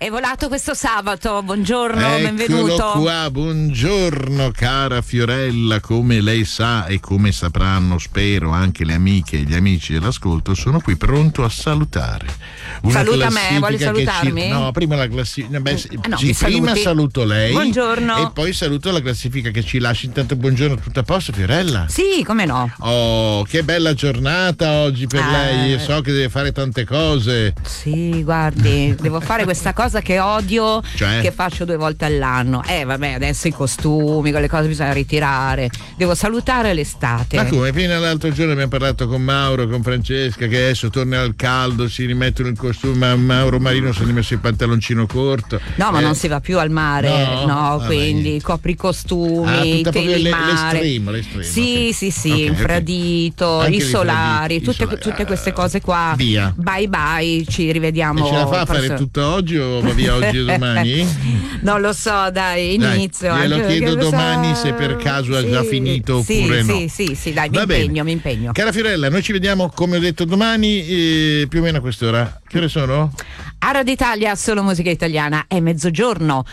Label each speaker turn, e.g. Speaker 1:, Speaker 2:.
Speaker 1: È volato questo sabato, buongiorno,
Speaker 2: Eccolo
Speaker 1: benvenuto.
Speaker 2: Qua, buongiorno cara Fiorella, come lei sa e come sapranno, spero, anche le amiche e gli amici dell'ascolto, sono qui pronto a salutare.
Speaker 1: Saluta me, vuole salutarmi?
Speaker 2: No, prima la classifica.
Speaker 1: no,
Speaker 2: Sì, prima saluto lei.
Speaker 1: Buongiorno.
Speaker 2: E poi saluto la classifica che ci lasci. Intanto buongiorno, tutto a posto Fiorella?
Speaker 1: Sì, come no.
Speaker 2: Oh, che bella giornata oggi per lei, so che deve fare tante cose.
Speaker 1: Sì, guardi, devo fare questa cosa che odio,
Speaker 2: Cioè?
Speaker 1: che faccio 2 volte all'anno. Vabbè, adesso i costumi, quelle cose bisogna ritirare. Devo salutare l'estate.
Speaker 2: Ma come? Fino all'altro giorno abbiamo parlato con Mauro, con Francesca, che adesso torna al caldo, si rimettono il costume. Mauro Marino si è rimesso il pantaloncino corto.
Speaker 1: No, ma non si va più al mare, no, quindi copri i costumi, teli mare.
Speaker 2: L'estremo.
Speaker 1: Sì,
Speaker 2: Okay,
Speaker 1: infradito,
Speaker 2: Anche
Speaker 1: i solari,
Speaker 2: infraditi,
Speaker 1: tutte queste cose qua.
Speaker 2: Via.
Speaker 1: Bye bye, ci rivediamo.
Speaker 2: E ce la fa a fare tutto oggi o va via oggi o domani?
Speaker 1: Non lo so, dai, inizio.
Speaker 2: Glielo
Speaker 1: anche
Speaker 2: chiedo
Speaker 1: perché
Speaker 2: domani se per caso ha già finito oppure no.
Speaker 1: Sì, dai,
Speaker 2: Va bene.
Speaker 1: mi impegno.
Speaker 2: Cara Fiorella, noi ci vediamo come ho detto domani, più o meno a quest'ora. Che ore sono?
Speaker 1: A Radio Italia, solo musica italiana, è mezzogiorno.